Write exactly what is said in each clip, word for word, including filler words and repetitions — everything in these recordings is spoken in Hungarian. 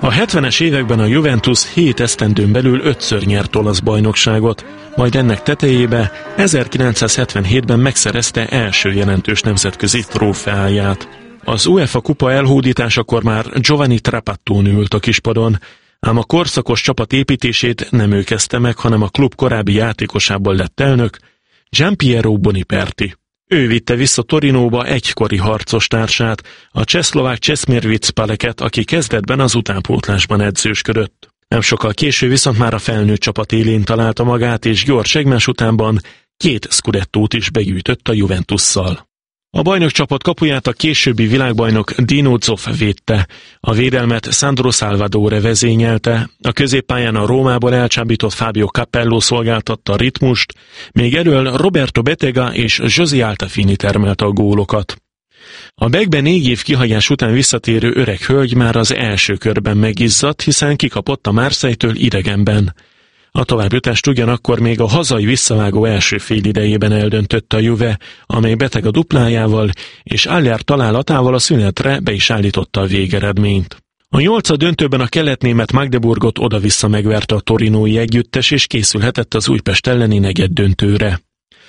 A hetvenes években a Juventus hét esztendőn belül ötször nyert olasz bajnokságot, majd ennek tetejébe ezerkilencszázhetvenhétben megszerezte első jelentős nemzetközi trófeáját. Az UEFA kupa elhódításakor már Giovanni Trapattoni ült a kispadon, ám a korszakos csapat építését nem ő kezdte meg, hanem a klub korábbi játékosából lett elnök, Gianpiero Boniperti. Ő vitte vissza Torinóba egykori harcostársát, a csehszlovák Česmir Vicpaleket, aki kezdetben az utánpótlásban edzősködött. Nem sokkal később viszont már a felnőtt csapat élén találta magát, és gyors egymás utánban két Scudettót is begyűjtött a Juventusszal. A bajnokcsapat kapuját a későbbi világbajnok Dino Zoff védte, a védelmet Sandro Salvadore vezényelte, a középpályán a Rómából elcsábított Fabio Capello szolgáltatta a ritmust, még elől Roberto Bettega és José Altafini termelte a gólokat. A Beckben négy év kihagyás után visszatérő öreg hölgy már az első körben megizzadt, hiszen kikapott a Marseille-től idegenben. A továbbjutást ugyanakkor még a hazai visszavágó első félidejében eldöntötte a Juve, amely Bettega duplájával és Aller találatával a szünetre be is állította a végeredményt. A nyolcad döntőben a keletnémet Magdeburgot oda-vissza megverte a torinói együttes, és készülhetett az Újpest elleni negyeddöntőre.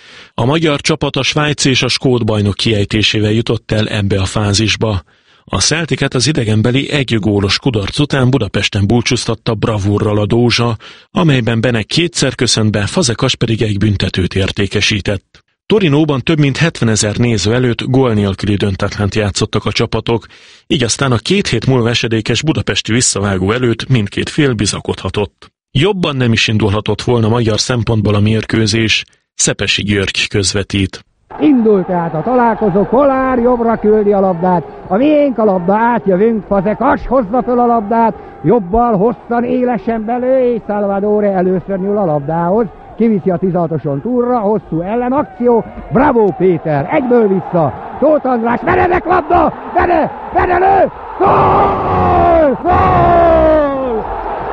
A magyar csapat a svájci és a skót bajnok kiejtésével jutott el ebbe a fázisba. A Celticet az idegenbeli egy gólos kudarc után Budapesten búcsúztatta bravúrral a Dózsa, amelyben Benek kétszer köszönt be, Fazekas pedig egy büntetőt értékesített. Torinóban több mint hetvenezer néző előtt gól nélküli döntetlent játszottak a csapatok, így aztán a két hét múlva esedékes budapesti visszavágó előtt mindkét fél bizakodhatott. Jobban nem is indulhatott volna magyar szempontból a mérkőzés, Szepesi György közvetít. Indul tehát a találkozó, Kollár jobbra küldi a labdát, a miénk a labda, átjövünk, Fazekas hozza föl a labdát, jobbal hosszan, élesen belő, és Salvadore először nyúl a labdához, kiviszi a tizenhatoson túlra, hosszú ellenakció, bravo Péter, egyből vissza, Tóth András, Benedek labda, Bene, Benelő, gól, gól,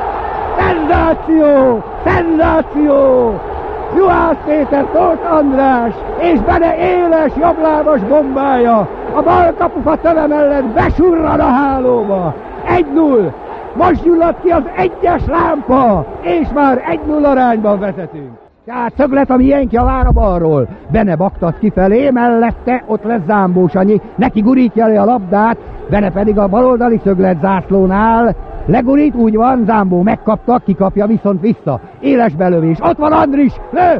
szenzáció, szenzáció, Juhász Péter, Tóth András és Bene éles jobblábas bombája a bal kapufa töve mellett besurran a hálóba. egy null. Most gyulladt ki az egyes lámpa, és már egy null arányban vezetünk. Tehát szöglet, ami ilyenki a vára balról. Bene baktat kifelé, mellette ott lesz Zámbó Sanyi, neki gurítja elő a labdát, Bene pedig a baloldali szöglet zászlónál legurít, úgy van, Zámbó megkapta, kikapja viszont vissza. Éles belövés, ott van Andris, lő!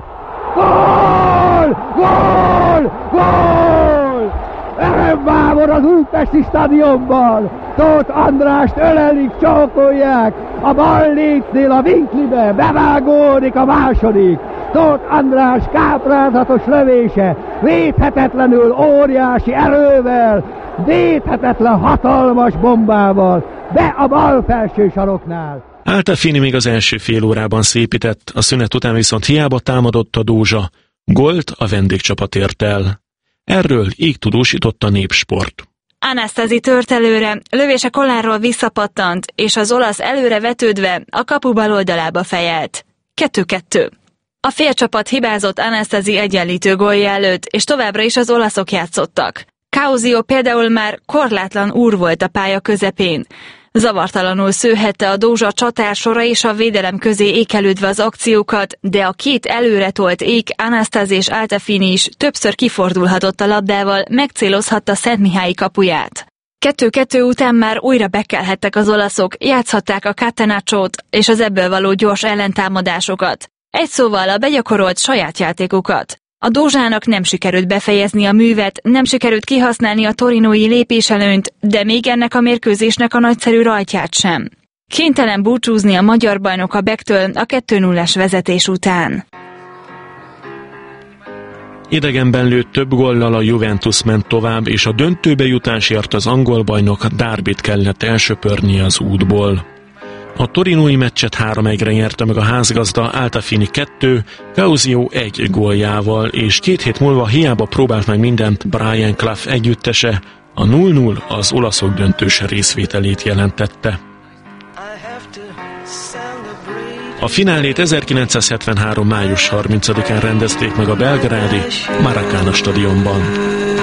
Gól! Gól! Gól! Örömvámor az Újpesti stadionban! Tóth Andrást ölelik, csókolják! A bal létnél a vinklibe, bevágódik a második! Tóth András káprázatos lövése, védhetetlenül óriási erővel, védhetetlen hatalmas bombával, be a bal felső saroknál. Altafini még az első fél órában szépített, a szünet után viszont hiába támadott a Dózsa. Gólt a vendégcsapat ért el. Erről így tudósított a Népsport. Anastasi tört előre, lövése Kollárról visszapattant, és az olasz előre vetődve a kapu bal oldalába fejelt. kettő kettő. A félcsapat hibázott Anastasi egyenlítő gólja előtt, és továbbra is az olaszok játszottak. Causio például már korlátlan úr volt a pálya közepén. Zavartalanul szőhette a Dózsa csatársora és a védelem közé ékelődve az akciókat, de a két előretolt ék, Anastasi és Altafini is többször kifordulhatott a labdával, megcélozhatta Szentmihályi kapuját. kettő kettő után már újra bekelhettek az olaszok, játszhatták a catenaccót és az ebből való gyors ellentámadásokat. Egy szóval a begyakorolt saját játékukat. A Dózsának nem sikerült befejezni a művet, nem sikerült kihasználni a torinói lépéselőnyt, de még ennek a mérkőzésnek a nagyszerű rajtját sem. Kénytelen búcsúzni a magyar bajnok a Becktől a kettő nullás vezetés után. Idegenben lőtt több góllal a Juventus ment tovább, és a döntőbe jutásért az angol bajnok Derbyt kellett elsöpörnie az útból. A torinói meccset három egyre nyerte meg a házgazda, Altafini kettő, Causio egy góljával, és két hét múlva hiába próbált meg mindent Brian Clough együttese, a null null az olaszok döntős részvételét jelentette. A finálét ezerkilencszázhetvenhárom május harmincadikán rendezték meg a belgrádi Maracana stadionban.